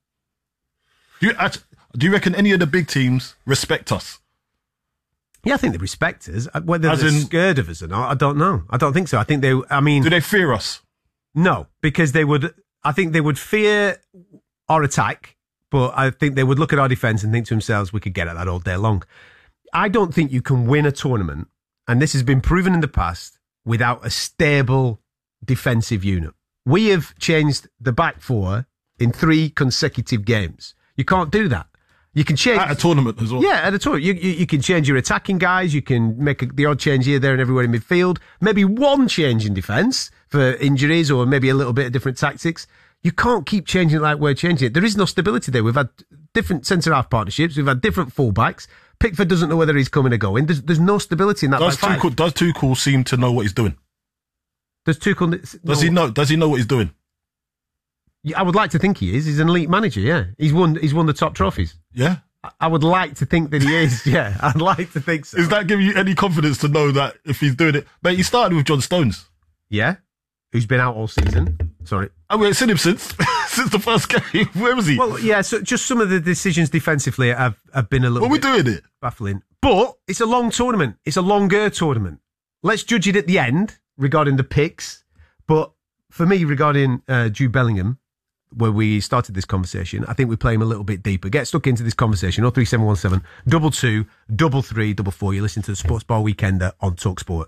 Do you reckon any of the big teams respect us? Yeah, I think they respect us. Whether they're scared of us or not, I don't know. I don't think so. I think do they fear us? No, because I think they would fear our attack, but I think they would look at our defence and think to themselves, we could get at that all day long. I don't think you can win a tournament, and this has been proven in the past, without a stable defensive unit. We have changed the back 4 in 3 consecutive games. You can't do that. You can change at a tournament as well. Yeah, at a tournament. You can change your attacking guys. You can make the odd change here, there, and everywhere in midfield. Maybe one change in defence for injuries, or maybe a little bit of different tactics. You can't keep changing it like we're changing it. There is no stability there. We've had different centre-half partnerships. We've had different fullbacks. Pickford doesn't know whether he's coming or going. There's no stability in that back five. Does Tuchel seem to know what he's doing? Does Tuchel... Does he know what he's doing? Yeah, I would like to think he is. He's an elite manager, yeah. He's won the top trophies. Yeah? I would like to think that he is, yeah. I'd like to think so. Is that giving you any confidence to know that if he's doing it? Mate, he started with John Stones. Yeah? Who's been out all season. Sorry. I mean, I've seen him since the first game. Where was he? Well, yeah, so just some of the decisions defensively have been a little bit doing it? Baffling. But it's a long tournament. It's a longer tournament. Let's judge it at the end regarding the picks. But for me, regarding Jude Bellingham, where we started this conversation, I think we play him a little bit deeper. Get stuck into this conversation. 03717 22 33 44. You're listening to the Sports Bar Weekender on TalkSport.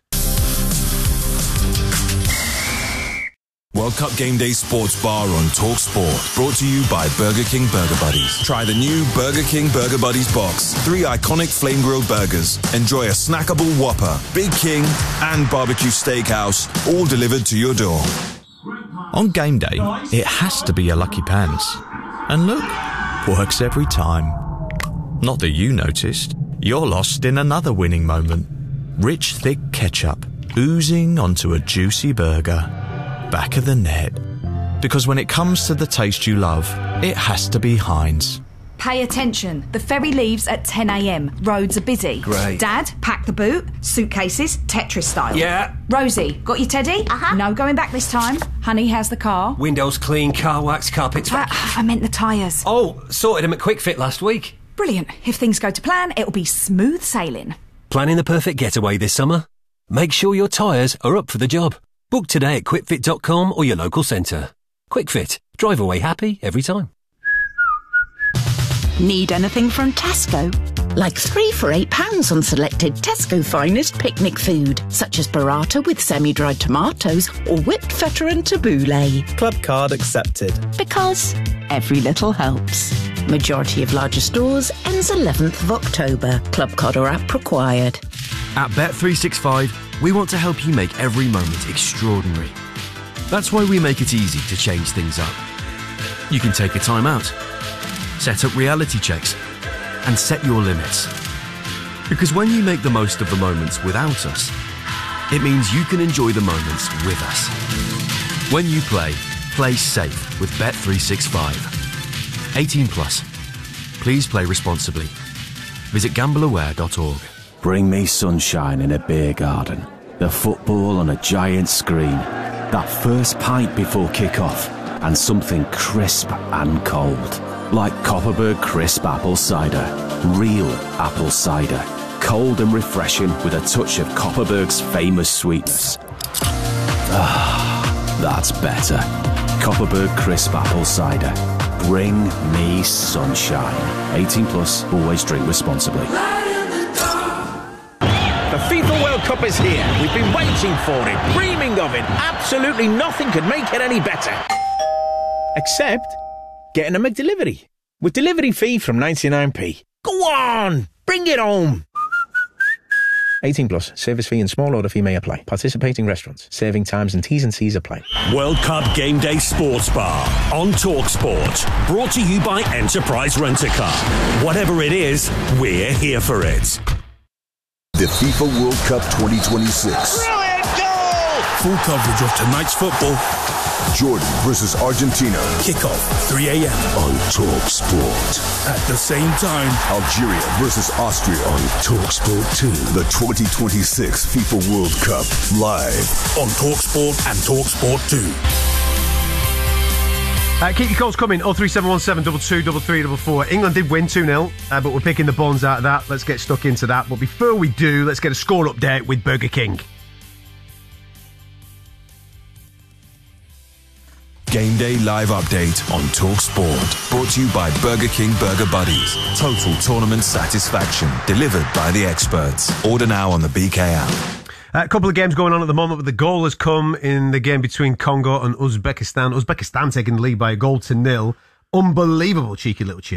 World Cup Game Day Sports Bar on TalkSport. Brought to you by Burger King Burger Buddies. Try the new Burger King Burger Buddies box. 3 iconic flame-grilled burgers. Enjoy a snackable Whopper, Big King, and barbecue steakhouse, all delivered to your door. On game day, it has to be a Lucky Pants. And look, works every time. Not that you noticed. You're lost in another winning moment. Rich, thick ketchup oozing onto a juicy burger. Back of the net. Because when it comes to the taste you love, it has to be Heinz. Pay attention. The ferry leaves at 10 a.m. Roads are busy. Great. Dad, pack the boot. Suitcases, Tetris style. Yeah. Rosie, got your teddy? Uh-huh. No going back this time. Honey, how's the car? Windows clean, car wax, carpets. I meant the tyres. Oh, sorted them at Quick Fit last week. Brilliant. If things go to plan, it'll be smooth sailing. Planning the perfect getaway this summer? Make sure your tyres are up for the job. Book today at quickfit.com or your local centre. Quick Fit. Drive away happy every time. Need anything from Tesco? Like 3 for £8 on selected Tesco finest picnic food, such as burrata with semi-dried tomatoes or whipped feta and tabbouleh. Club card accepted. Because every little helps. Majority of larger stores ends 11th of October. Club card or app required. At Bet365, we want to help you make every moment extraordinary. That's why we make it easy to change things up. You can take a time out, set up reality checks, and set your limits. Because when you make the most of the moments without us, it means you can enjoy the moments with us. When you play safe with Bet365. 18 plus. Please play responsibly. Visit gambleaware.org. Bring me sunshine in a beer garden. The football on a giant screen. That first pint before kick-off. And something crisp and cold. Like Copperberg Crisp Apple Cider. Real apple cider. Cold and refreshing with a touch of Copperberg's famous sweetness. Ah, that's better. Copperberg Crisp Apple Cider. Bring me sunshine. 18 plus, always drink responsibly. The FIFA World Cup is here. We've been waiting for it, dreaming of it. Absolutely nothing could make it any better. Except getting a McDelivery. With delivery fee from 99p. Go on! Bring it home! 18 plus. Service fee and small order fee may apply. Participating restaurants. Serving times and T's and C's apply. World Cup Game Day Sports Bar on TalkSport. Brought to you by Enterprise Rent-A-Car. Whatever it is, we're here for it. The FIFA World Cup 2026. Brilliant goal! Full coverage of tonight's football. Jordan versus Argentina. Kickoff 3 a.m. on TalkSport. At the same time, Algeria versus Austria on TalkSport 2. The 2026 FIFA World Cup live on TalkSport and TalkSport 2. Keep your calls coming. 03717 22 33 England did win 2-0, but we're picking the bones out of that. Let's get stuck into that. But before we do, let's get a score update with Burger King. Game Day Live Update on TalkSport. Brought to you by Burger King Burger Buddies. Total tournament satisfaction. Delivered by the experts. Order now on the BK app. A couple of games going on at the moment, but the goal has come in the game between Congo and Uzbekistan. Uzbekistan taking the lead by a goal to nil. Unbelievable cheeky little chip.